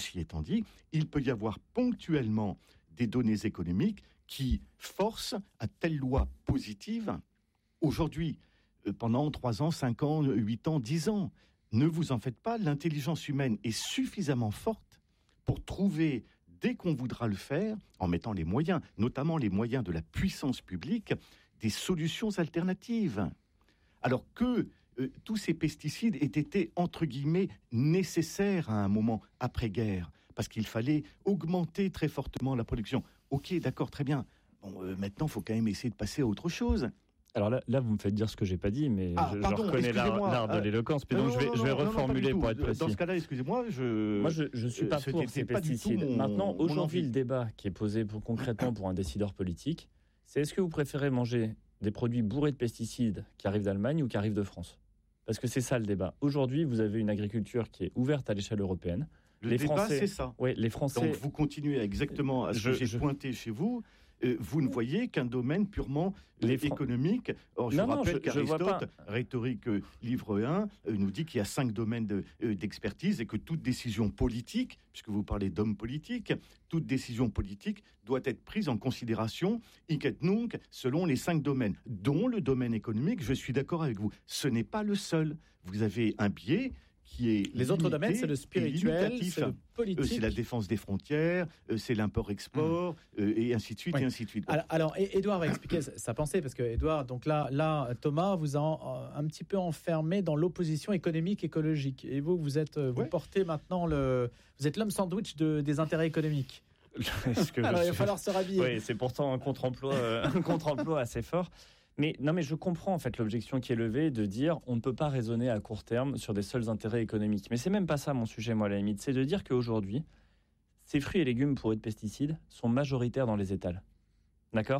il peut y avoir ponctuellement des données économiques qui forcent à telle loi positive. Aujourd'hui, pendant 3 ans, 5 ans, 8 ans, 10 ans, ne vous en faites pas, l'intelligence humaine est suffisamment forte pour trouver... dès qu'on voudra le faire, en mettant les moyens, notamment les moyens de la puissance publique, des solutions alternatives. Alors que tous ces pesticides aient été, entre guillemets, nécessaires à un moment après-guerre, parce qu'il fallait augmenter très fortement la production. Ok, d'accord, très bien. Bon, maintenant, il faut quand même essayer de passer à autre chose. Alors là, vous me faites dire ce que j'ai pas dit, mais je reconnais l'art de l'éloquence. Puis donc je vais reformuler pour être précis. Dans ce cas-là, excusez-moi, moi je suis pas pour ces pesticides. Maintenant, aujourd'hui, le débat qui est posé concrètement pour un décideur politique, c'est est-ce que vous préférez manger des produits bourrés de pesticides qui arrivent d'Allemagne ou qui arrivent de France ? Parce que c'est ça le débat. Aujourd'hui, vous avez une agriculture qui est ouverte à l'échelle européenne. Le débat, c'est ça. Oui, les Français. Donc vous continuez exactement à ce que j'ai pointé chez vous. Vous ne voyez qu'un domaine purement économique. Or, je rappelle qu'Aristote, Rhétorique, livre 1, nous dit qu'il y a 5 domaines d'expertise et que toute décision politique, puisque vous parlez d'hommes politiques, toute décision politique doit être prise en considération, hic et nunc, selon les 5 domaines, dont le domaine économique. Je suis d'accord avec vous. Ce n'est pas le seul. Vous avez un biais qui est les autres domaines, c'est le spirituel, c'est le politique. C'est la défense des frontières, c'est l'import-export, et ainsi de suite, et ainsi de suite. Alors Édouard va expliquer sa pensée, parce que Édouard, donc là, Thomas vous a un petit peu enfermé dans l'opposition économique-écologique. Et vous portez maintenant vous êtes l'homme sandwich des intérêts économiques. Alors il va falloir se rhabiller. Oui, c'est pourtant un contre-emploi assez fort. Mais je comprends en fait l'objection qui est levée de dire on ne peut pas raisonner à court terme sur des seuls intérêts économiques. Mais c'est même pas ça mon sujet, moi, à la limite. C'est de dire qu'aujourd'hui, ces fruits et légumes bourrés de pesticides sont majoritaires dans les étals. D'accord ?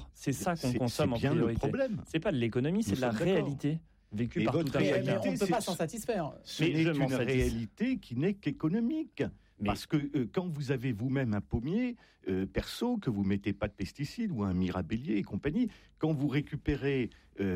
C'est ça qu'on consomme en priorité. Le problème. C'est pas de l'économie, c'est de la réalité vécue par tout un chacun. Mais on ne peut pas s'en satisfaire. Ce n'est une réalité qui n'est qu'économique. Parce que quand vous avez vous-même un pommier perso, que vous ne mettez pas de pesticides, ou un mirabellier et compagnie, quand vous récupérez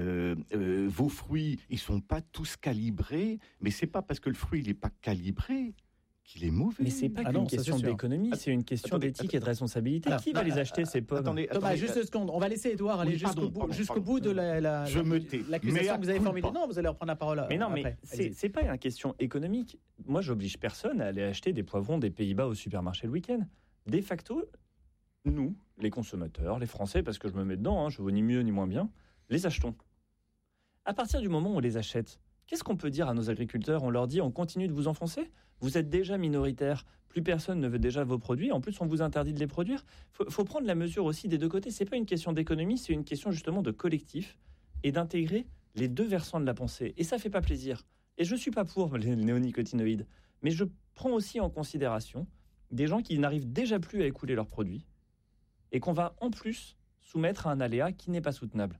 vos fruits, ils ne sont pas tous calibrés, mais ce n'est pas parce que le fruit n'est pas calibré qu'il est mauvais. Mais c'est pas qu'une question d'économie, c'est une question d'éthique et de responsabilité. Qui va les acheter, ces pommes ? Thomas, juste 2 secondes. On va laisser Édouard aller jusqu'au bout de l'accusation que vous avez formulée. Non, vous allez reprendre la parole. Mais non, mais c'est pas une question économique. Moi, j'oblige personne à aller acheter des poivrons des Pays-Bas au supermarché le week-end. De facto, nous, les consommateurs, les Français, parce que je me mets dedans, je vaux ni mieux ni moins bien, les achetons. À partir du moment où on les achète, qu'est-ce qu'on peut dire à nos agriculteurs ? On leur dit, on continue de vous enfoncer ? Vous êtes déjà minoritaire, plus personne ne veut déjà vos produits, en plus on vous interdit de les produire. Faut prendre la mesure aussi des deux côtés, c'est pas une question d'économie, c'est une question justement de collectif et d'intégrer les deux versants de la pensée. Et ça fait pas plaisir. Et je suis pas pour les néonicotinoïdes, mais je prends aussi en considération des gens qui n'arrivent déjà plus à écouler leurs produits et qu'on va en plus soumettre à un aléa qui n'est pas soutenable.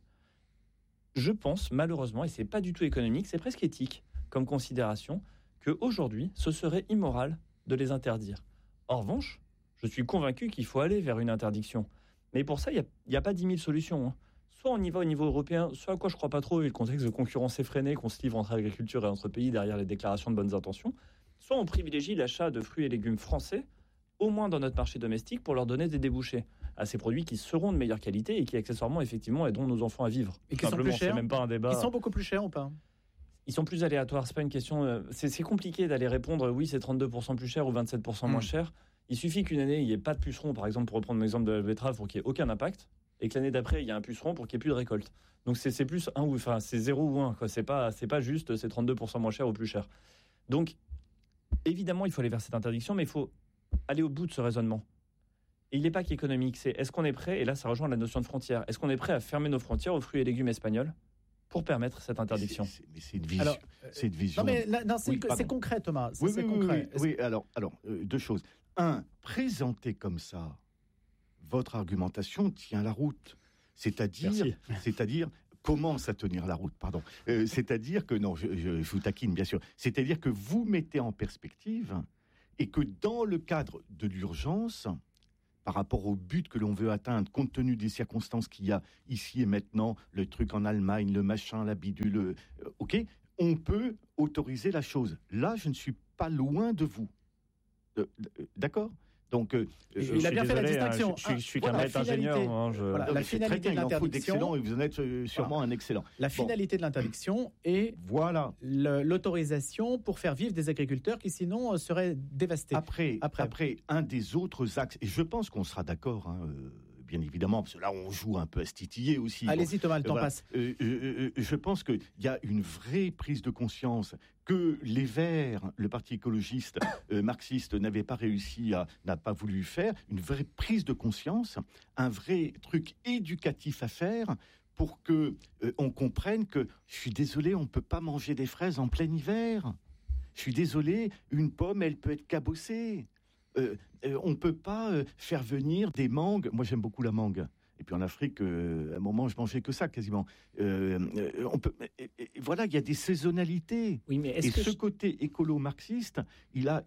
Je pense malheureusement, et c'est pas du tout économique, c'est presque éthique comme considération, qu'aujourd'hui, ce serait immoral de les interdire. En revanche, je suis convaincu qu'il faut aller vers une interdiction. Mais pour ça, il n'y a pas 10 000 solutions. Soit on y va au niveau européen, soit à quoi je ne crois pas trop, et le contexte de concurrence effrénée qu'on se livre entre agriculture et entre pays derrière les déclarations de bonnes intentions, soit on privilégie l'achat de fruits et légumes français, au moins dans notre marché domestique, pour leur donner des débouchés à ces produits qui seront de meilleure qualité et qui, accessoirement, effectivement, aideront nos enfants à vivre. Et qui sont plus chers. C'est même pas un débat. Ils sont beaucoup plus chers ou pas ? Ils sont plus aléatoires, c'est pas une question... C'est compliqué d'aller répondre, oui, c'est 32% plus cher ou 27% moins cher. Il suffit qu'une année, il n'y ait pas de puceron, par exemple, pour reprendre l'exemple de la betterave, pour qu'il n'y ait aucun impact, et que l'année d'après, il y a un puceron pour qu'il n'y ait plus de récolte. Donc c'est plus c'est 0 ou 1, quoi. C'est pas juste, c'est 32% moins cher ou plus cher. Donc, évidemment, il faut aller vers cette interdiction, mais il faut aller au bout de ce raisonnement. Et il n'est pas qu'économique, c'est est-ce qu'on est prêt, et là, ça rejoint la notion de frontière, est-ce qu'on est prêt à fermer nos frontières aux fruits et légumes espagnols pour permettre cette interdiction. Mais c'est une vision. C'est une vision. Non, mais c'est concret, Thomas. C'est concret. Oui. Alors, 2 choses. 1, présenter comme ça votre argumentation tient la route. C'est-à-dire commence à tenir la route, pardon. C'est-à-dire que, non, je vous taquine, bien sûr. C'est-à-dire que vous mettez en perspective et que dans le cadre de l'urgence, par rapport au but que l'on veut atteindre, compte tenu des circonstances qu'il y a ici et maintenant, le truc en Allemagne, le machin, la bidule, ok, on peut autoriser la chose. Là, je ne suis pas loin de vous. D'accord ? Donc, il a bien fait la distinction. Je suis qu'un maître ingénieur. La finalité de l'interdiction. Et vous en êtes sûrement un excellent. La finalité de l'interdiction est l'autorisation pour faire vivre des agriculteurs qui sinon seraient dévastés. Après, un des autres axes, et je pense qu'on sera d'accord, bien évidemment, parce que là on joue un peu à se titiller aussi. Allez-y Thomas, le temps passe. Je pense qu'il y a une vraie prise de conscience que les Verts, le parti écologiste marxiste n'a pas voulu faire, une vraie prise de conscience, un vrai truc éducatif à faire pour que on comprenne que, je suis désolé, on ne peut pas manger des fraises en plein hiver. Je suis désolé, une pomme, elle peut être cabossée. On ne peut pas faire venir des mangues. Moi, j'aime beaucoup la mangue. Et puis en Afrique, à un moment, je mangeais que ça quasiment. Voilà, il y a des saisonnalités. Oui, mais côté écolo-marxiste, il a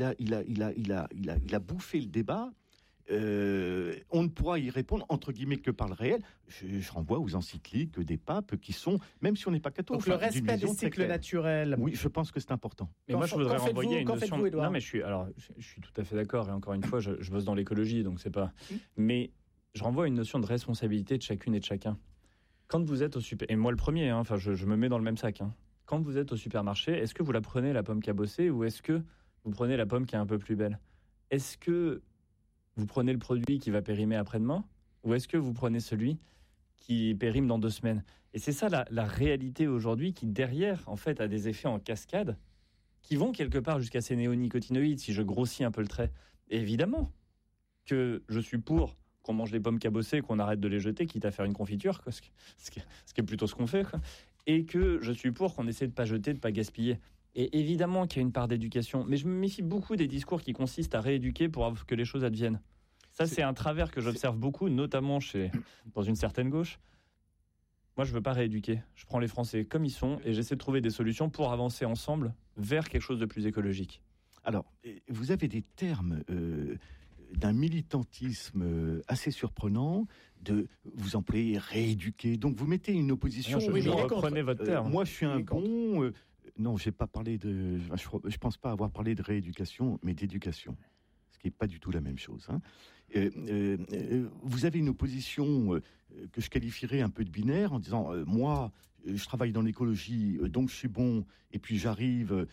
bouffé le débat. On ne pourra y répondre entre guillemets que par le réel. Je renvoie aux encycliques des papes qui sont, même si on n'est pas catholique, donc le respect des cycles naturels. Oui, je pense que c'est important. Mais moi, je voudrais renvoyer une notion. Non, mais je suis tout à fait d'accord. Et encore une fois, je bosse dans l'écologie, donc c'est pas. Mais je renvoie à une notion de responsabilité de chacune et de chacun. Quand vous êtes au et moi le premier, je me mets dans le même sac. Quand vous êtes au supermarché, est-ce que vous la prenez la pomme cabossée ou est-ce que vous prenez la pomme qui est un peu plus belle ? Est-ce que vous prenez le produit qui va périmer après-demain ou est-ce que vous prenez celui qui périme dans 2 semaines ? Et c'est ça la réalité aujourd'hui qui, derrière, en fait, a des effets en cascade qui vont quelque part jusqu'à ces néonicotinoïdes, si je grossis un peu le trait. Et évidemment que je suis pour qu'on mange des pommes cabossées, qu'on arrête de les jeter, quitte à faire une confiture, quoi, ce qui est plutôt ce qu'on fait, quoi. Et que je suis pour qu'on essaie de ne pas jeter, de ne pas gaspiller. Et évidemment qu'il y a une part d'éducation, mais je me méfie beaucoup des discours qui consistent à rééduquer pour que les choses adviennent. Ça, c'est un travers que j'observe beaucoup, notamment dans une certaine gauche. Moi, je ne veux pas rééduquer. Je prends les Français comme ils sont et j'essaie de trouver des solutions pour avancer ensemble vers quelque chose de plus écologique. Alors, vous avez des termes d'un militantisme assez surprenant, vous employez rééduquer, donc vous mettez une opposition... reprenez votre terme. Moi, je suis un bon... non, j'ai pas parlé de... Je pense pas avoir parlé de rééducation, mais d'éducation. Ce qui n'est pas du tout la même chose. Vous avez une opposition que je qualifierais un peu de binaire en disant moi, je travaille dans l'écologie, donc je suis bon, et puis j'arrive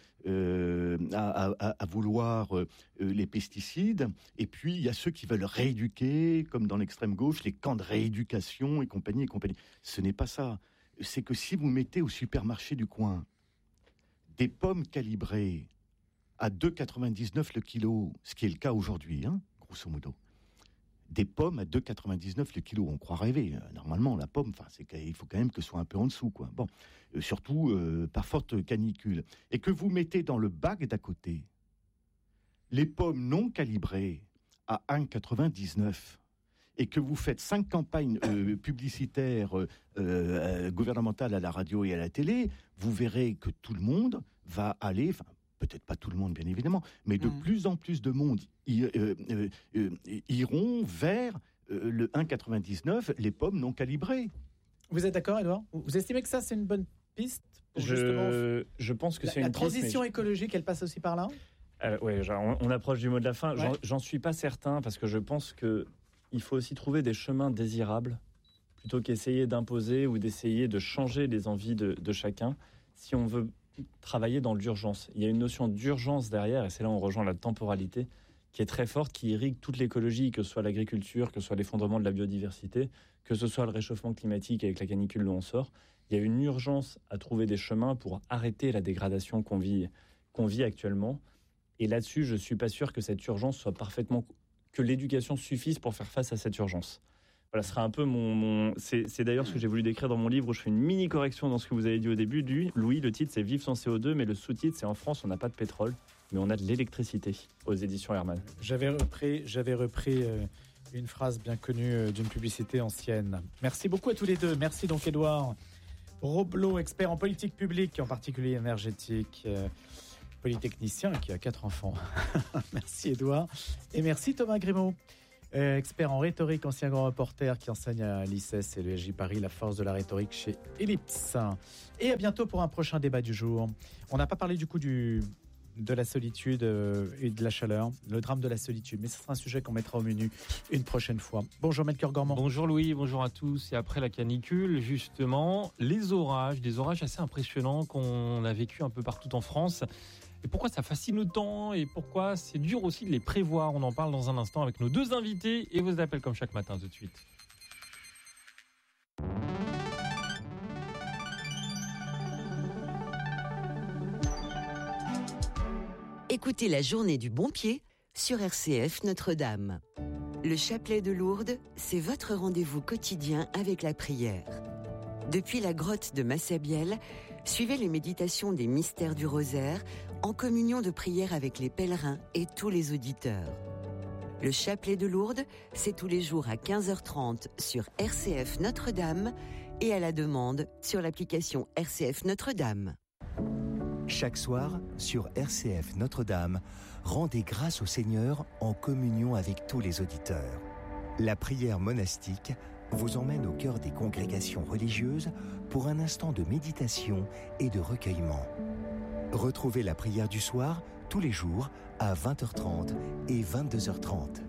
à vouloir les pesticides, et puis il y a ceux qui veulent rééduquer, comme dans l'extrême gauche, les camps de rééducation et compagnie et compagnie. Ce n'est pas ça. C'est que si vous mettez au supermarché du coin des pommes calibrées à 2,99 le kilo, ce qui est le cas aujourd'hui, grosso modo. Des pommes à 2,99 le kilo, on croit rêver. Normalement, la pomme, il faut quand même que ce soit un peu en dessous, quoi. Bon, surtout par forte canicule. Et que vous mettez dans le bac d'à côté les pommes non calibrées à 1,99 et que vous faites 5 campagnes publicitaires gouvernementales à la radio et à la télé, vous verrez que tout le monde va aller... peut-être pas tout le monde, bien évidemment, mais de plus en plus de monde iront vers le 1,99, les pommes non calibrées. Vous êtes d'accord, Édouard ? Vous estimez que ça, c'est une bonne piste pour je pense que c'est une transition écologique, elle passe aussi par là ? Oui, on approche du mot de la fin. Ouais. J'en suis pas certain, parce que je pense qu'il faut aussi trouver des chemins désirables, plutôt qu'essayer d'imposer ou d'essayer de changer les envies de chacun, si on veut travailler dans l'urgence. Il y a une notion d'urgence derrière, et c'est là où on rejoint la temporalité, qui est très forte, qui irrigue toute l'écologie, que ce soit l'agriculture, que ce soit l'effondrement de la biodiversité, que ce soit le réchauffement climatique avec la canicule dont on sort. Il y a une urgence à trouver des chemins pour arrêter la dégradation qu'on vit actuellement. Et là-dessus, je ne suis pas sûr que cette urgence soit que l'éducation suffise pour faire face à cette urgence. Voilà, ce sera un peu c'est d'ailleurs ce que j'ai voulu décrire dans mon livre, où je fais une mini-correction dans ce que vous avez dit au début. Louis, le titre, c'est « Vivre sans CO2 », mais le sous-titre, c'est « En France, on n'a pas de pétrole, mais on a de l'électricité », aux éditions Hermann. J'avais repris Une phrase bien connue d'une publicité ancienne. Merci beaucoup à tous les deux. Merci donc Édouard Roblot, expert en politique publique, en particulier énergétique, polytechnicien qui a 4 enfants. Merci Édouard. Et merci Thomas Grimaud, expert en rhétorique, ancien grand reporter qui enseigne à l'ICES et le SJ Paris, la force de la rhétorique chez Ellipse. Et à bientôt pour un prochain débat du jour. On n'a pas parlé du coup de la solitude et de la chaleur, le drame de la solitude, mais ce sera un sujet qu'on mettra au menu une prochaine fois. Bonjour Melchior Gormand. Bonjour Louis, bonjour à tous. Et après la canicule, justement, les orages, des orages assez impressionnants qu'on a vécu un peu partout en France. Et pourquoi ça fascine autant et pourquoi c'est dur aussi de les prévoir? On en parle dans un instant avec nos 2 invités et vos appels comme chaque matin tout de suite. Écoutez la journée du bon pied sur RCF Notre-Dame. Le chapelet de Lourdes, c'est votre rendez-vous quotidien avec la prière. Depuis la grotte de Massabielle, suivez les méditations des mystères du rosaire en communion de prière avec les pèlerins et tous les auditeurs. Le chapelet de Lourdes, c'est tous les jours à 15h30 sur RCF Notre-Dame et à la demande sur l'application RCF Notre-Dame. Chaque soir, sur RCF Notre-Dame, rendez grâce au Seigneur en communion avec tous les auditeurs. La prière monastique vous emmène au cœur des congrégations religieuses pour un instant de méditation et de recueillement. Retrouvez la prière du soir tous les jours à 20h30 et 22h30.